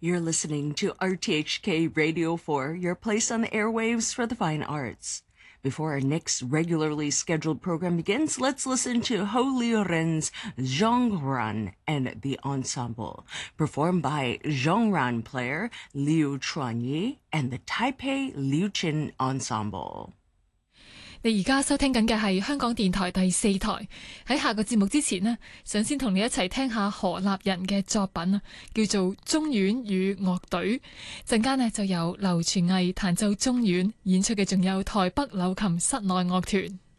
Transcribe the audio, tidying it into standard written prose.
You're listening to RTHK Radio 4, your place on the airwaves for the fine arts. Before our next regularly scheduled program begins, let's listen to Ho Liu Ren's Zhongran and the Ensemble, performed by Zhongran player Liu Chuanyi and the Taipei Liuqin Ensemble. 你而家收聽緊嘅係香港電台第4台。喺下個節目之前呢，想先同你一齊聽下何立人嘅作品啊，叫做《中阮與樂隊》。陣間呢就由劉傳毅彈奏中阮，演出嘅仲有台北柳琴室內樂團。